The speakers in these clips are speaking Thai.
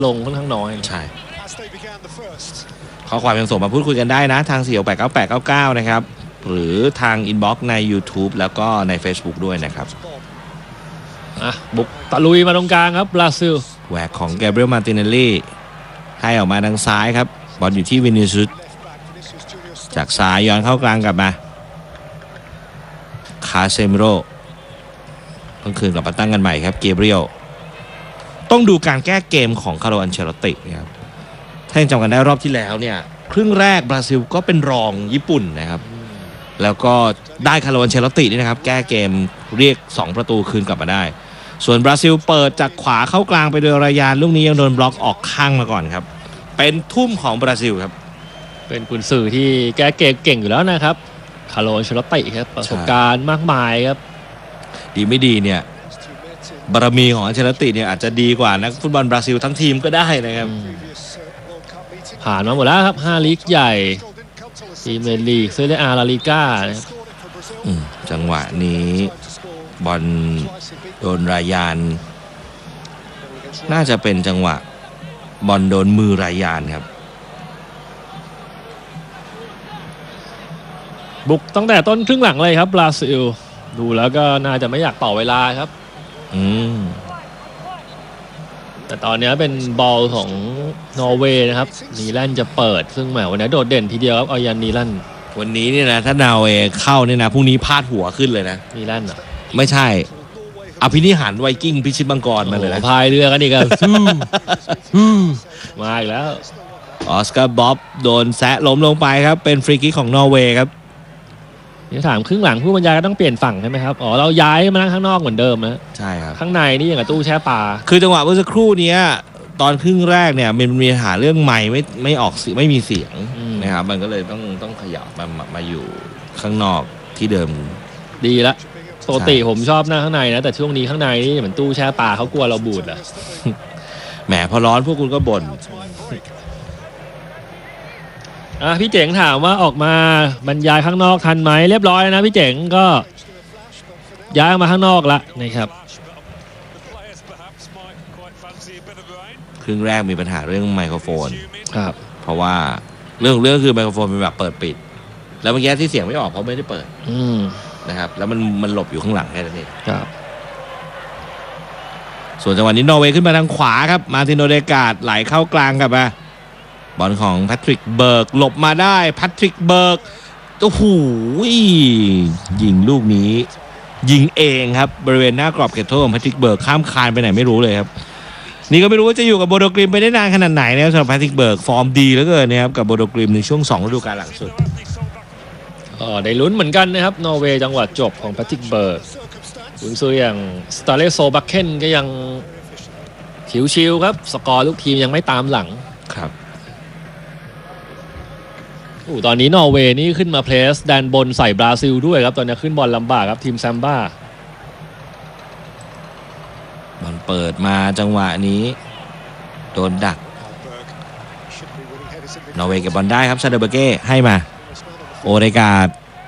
ลงค่อนข้างน้อยใช่ข้อความยังส่งมาพูดคุยกันได้นะทาง4689899นะครับหรือทางอินบ็อกซ์ใน YouTube แล้วก็ใน Facebook ด้วยนะครับบุกตะลุยมาตรงกลางครับบราซิลแหวกของแกเบรียลมาร์ติเนลลี่ให้ออกมาทางซ้ายครับบอลอยู่ที่วินิซิอุสจากซ้ายย้อนเข้ากลางกลับมาคาเซมิโร่ต้องคืนกลับมาตั้งกันใหม่ครับแกเบรียลต้องดูการแก้เกมของคาร์โล อันเชลอตตินะครับถ้ายังจำกันได้รอบที่แล้วเนี่ยครึ่งแรกบราซิลก็เป็นรองญี่ปุ่นนะครับแล้วก็ได้คาร์โล อันเชลอตตินี่นะครับแก้เกมเรียก2ประตูคืนกลับมาได้ส่วนบราซิลเปิดจากขวาเข้ากลางไปโดยรายานลูกนี้ยังโดนบล็อกออกข้างมาก่อนครับเป็นทุ่มของบราซิลครับเป็นกุนซือที่แก้เกมเก่งอยู่แล้วนะครับคาร์โล อันเชลอตติครับประสบการณ์มากมายครับดีไม่ดีเนี่ยบารมีของอันเชลอตติเนี่ยอาจจะดีกว่านักฟุตบอลบราซิลทั้งทีมก็ได้นะครับผ่านมาหมดแล้วครับ5ลีกใหญ่พรีเมียร์ลีกเซเรียอาลาลิก้านะครับจังหวะนี้บอลโดนรายานน่าจะเป็นจังหวะบอลโดนมือรายานครับบุกตั้งแต่ต้นครึ่งหลังเลยครับบราซิลดูแล้วก็น่าจะไม่อยากต่อเวลาครับแต่ตอนนี้เป็นบอลของนอร์เวย์นะครับนีแลนด์จะเปิดซึ่งแหมวันนี้โดดเด่นทีเดียวครับเอายันนีแลนด์วันนี้เนี่ยนะถ้านอร์เวย์เข้าเนี่ยนะพรุ่งนี้พาดหัวขึ้นเลยนะนีแลนด์เหรอไม่ใช่อภินิหารไวกิ้งพิชิตมังกรมาเลยนะพายเรือกันอีกครับมาอีกแล้วออสการ์บ๊อบโดนแซะล้มลงไปครับเป็นฟรีคิกของนอร์เวย์ครับนี่ถามครึ่งหลังผู้บรรยายก็ต้องเปลี่ยนฝั่งใช่ไหมครับเราย้ายมานั่งข้างนอกเหมือนเดิมนะใช่ครับข้างในนี่อย่างกับตู้แช่ปลาคือจังหวะเมื่อสักครู่นี้ตอนครึ่งแรกเนี่ยมันมีปัญหาเรื่องไมค์ไม่ออกไม่มีเสียงนะครับมันก็เลยต้องขยับมาอยู่ข้างนอกที่เดิมดีละปกติผมชอบนั่งข้างในนะแต่ช่วงนี้ข้างในนี่เหมือนตู้แช่ปลาเขากลัวเราบูดอ่ะแหมพอร้อนพวกคุณก็บ่นพี่เจ๋งถามว่าออกมาบรรยายข้างนอกทันไหมเรียบร้อยนะพี่เจ๋งก็ย้ายมาข้างนอกละนะครับครึ่งแรกมีปัญหาเรื่องไมโครโฟนครับเพราะว่าเรื่องคือไมโครโฟนเป็นแบบเปิดปิดแล้วเมื่อกี้ที่เสียงไม่ออกเพราะไม่ได้เปิดนะครับแล้วมันหลบอยู่ข้างหลังแค่นั้นเองครับส่วนจังหวะนี้นอร์เวย์ขึ้นมาทางขวาครับมาร์ติน โอเดการ์ดไหลเข้ากลางกับบอลของแพทริกเบิร์กหลบมาได้แพทริกเบิร์กโอ้โหยิงลูกนี้ยิงเองครับบริเวณหน้ากรอบเขตโทษของแพทริกเบิร์กข้ามคานไปไหนไม่รู้เลยครับนี่ก็ไม่รู้ว่าจะอยู่กับโบโดกริมไปได้นานขนาดไหนนะครับสำหรับแพทริกเบิร์กฟอร์มดีเหลือเกินนะครับกับโบโดกริมในช่วง2ฤดูกาลหลังสุดได้ลุ้นเหมือนกันนะครับนอร์เวย์จังหวะจบของแพทริกเบิร์กคุณซื้ออย่างสตาเลโซบัคเคนก็ยังชิวๆครับสกอร์ลูกทีมยังไม่ตามหลังครับตอนนี้นอร์เวย์นี่ขึ้นมาเพลสแดนบนใส่บราซิลด้วยครับตอนนี้ขึ้นบอลลำบากครับทีมแซมบ้าบอลเปิดมาจังหวะนี้โดนดักนอร์เวย์เก็บบอลได้ครับซาเดเบเก้ให้มาโอเดการ์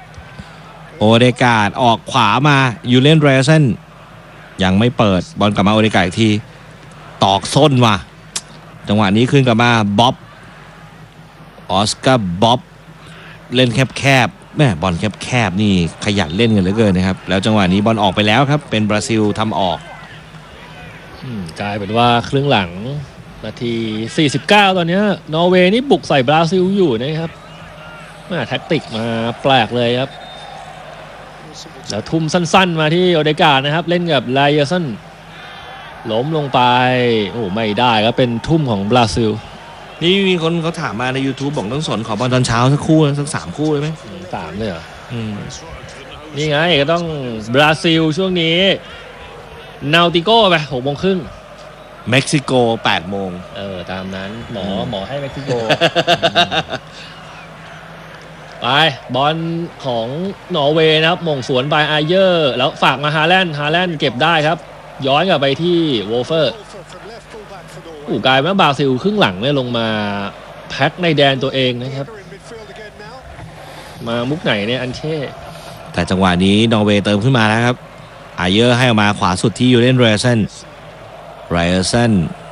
ดออกขวามายูเลนเรเซนยังไม่เปิดบอลกลับมาโอเดการ์ดอีกทีตอกส้นว่ะจังหวะนี้ขึ้นกลับมาบ๊อบออสการ์บ๊อบเล่นแคบแม่บอลแคบนี่ขยันเล่นกันเหลือเกินนะครับแล้วจังหวะนี้บอลออกไปแล้วครับเป็นบราซิลทำออกกลายเป็นว่าครึ่งหลังนาที49ตอนนี้นอร์เวย์นี่บุกใส่บราซิลอยู่นะครับแท็กติกมาแปลกเลยครับแล้วทุ่มสั้นๆมาที่โอเดการ์ดนะครับเล่นกับไลเยอร์สันล้มลงไปไม่ได้ก็เป็นทุ่มของบราซิลนี่มีคนเขาถามมาใน YouTube บอกต้องสนขอบอลตอนเช้าสักคู่สัก3คู่เลยไหม 3เลยเหรอนี่ไงก็ต้องบราซิลช่วงนี้นาติโก้ไป6:30 เม็กซิโก8:00 ตามนั้นหมอให้เม็กซิโกไปบอลของนอร์เวย์นะครับมงสวนไปไอเยอร์แล้วฝากมาฮาแลนด์เก็บได้ครับย้อนกลับไปที่โวเฟอร์กลายเป็นบราซิลครึ่งหลังเนี่ยลงมาแพ็คในแดนตัวเองนะครับมามุกไหนเนี่ยอันเช่แต่จังหวะนี้นอร์เวย์เติมขึ้นมาแล้วครับไอเยอร์ให้ออกมาขวาสุดที่ยูเลนเรเซน